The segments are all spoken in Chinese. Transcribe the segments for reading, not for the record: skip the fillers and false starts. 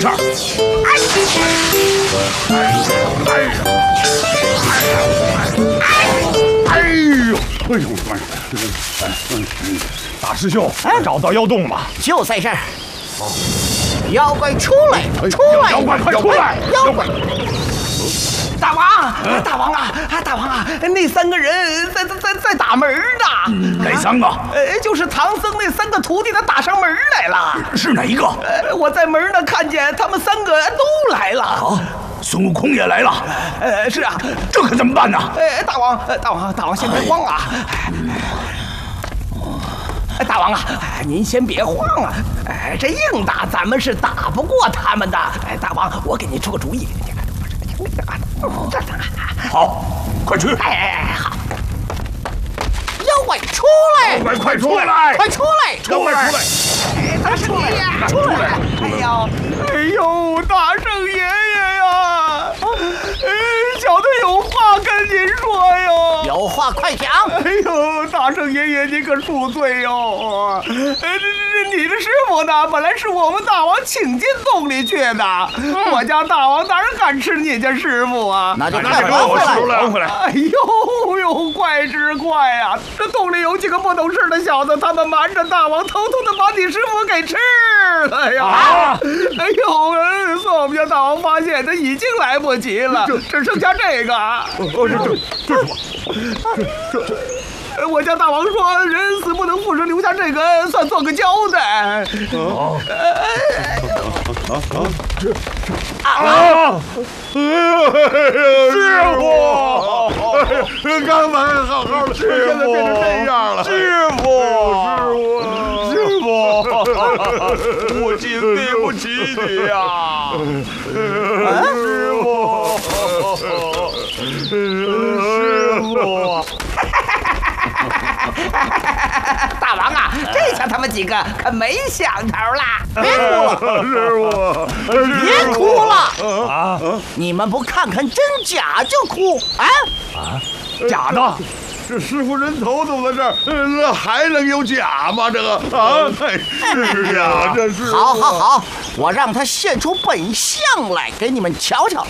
事？大师兄，找到妖洞了吗？ 就在这儿。妖怪出来！出来！ 妖怪快出来！ 妖怪！大王，大王啊，大王啊！那3个人在打门呢。 哪3个？ 就是唐僧那3个徒弟，他打上门来了。 是哪一个？ 我在门那看见他们3个都来了。 啊，孙悟空也来了。 是啊， 这可怎么办呢？ 大王先别慌啊！大王啊，您先别慌啊！这硬打咱们是打不过他们的。大王，我给您出个主意。 好，快去！ 好。妖怪出来！ 妖怪快出来！ 快出来！ 妖怪出来！ 大圣爷爷出来！哎呦，大圣爷爷呀！小的有话跟您说哟。有话快讲。哎呦，大圣爷爷您可恕罪哟！你的师傅呢？本来是我们大王请进洞里去的。我家大王哪敢吃你家师傅啊？那就快还回来！哎呦，怪之怪呀！这洞里有几个不懂事的小子，他们瞒着大王，偷偷的把你师傅给吃了呀！哎呦，算我们家大王发现，他已经来不及了，只剩下这个。这我家大王说，人死不能复生，留下这个算做个交代。师傅，刚才好好的，现在变成这样了。师傅，我竟对不起你呀！师傅，大王啊，这下他们几个可没想头了。别哭了，师傅，别哭了啊！你们不看看真假就哭啊？ 假的。 这师傅人头都在这儿，那还能有假吗？这个啊，是呀，这是。 好，我让他现出本相来给你们瞧瞧。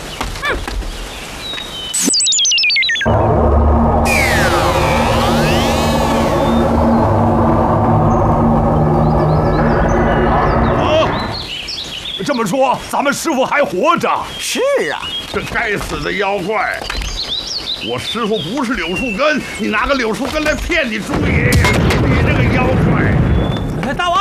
这么说，咱们师傅还活着？ 是啊， 这该死的妖怪！我师傅不是柳树根，你拿个柳树根来骗你猪爷爷，你这个妖怪！ 大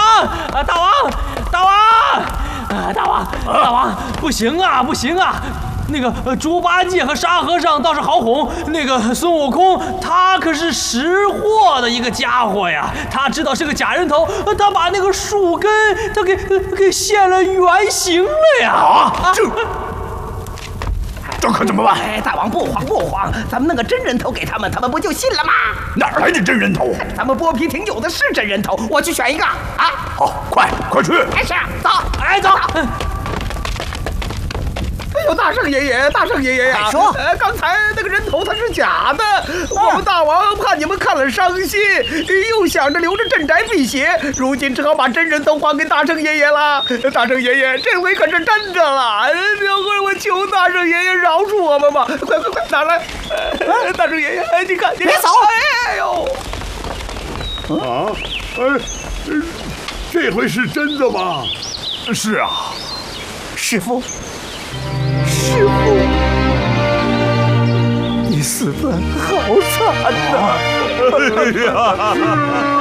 王，不行啊！那个猪八戒和沙和尚倒是好哄，那个孙悟空他可是识货的一个家伙呀，他知道是个假人头，他把那个树根他给现了原形了呀！ 这可怎么办？ 大王不慌，咱们弄个真人头给他们，他们不就信了吗？ 哪来的真人头？ 咱们剥皮亭有的是真人头，我去选一个啊！ 好，快去！ 是，走。哎呦，大圣爷爷呀！说，刚才那个人头他是假的，我们大王怕你们看了伤心，又想着留着镇宅辟邪，如今只好把真人头还给大圣爷爷了。大圣爷爷，这回可是真的了，我求大圣爷爷饶恕我们吧！快，拿来！大圣爷爷，你看，别走！哎呦！ 这回是真的吗？ 是啊， 师傅，你死得好惨呐！ 哎呀！